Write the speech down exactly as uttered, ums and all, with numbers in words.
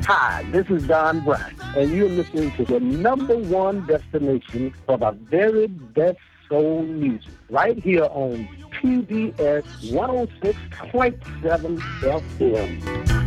Hi, this is Don Bryant, and you're listening to the number one destination for the very best soul music, right here on P B S one oh six point seven F M.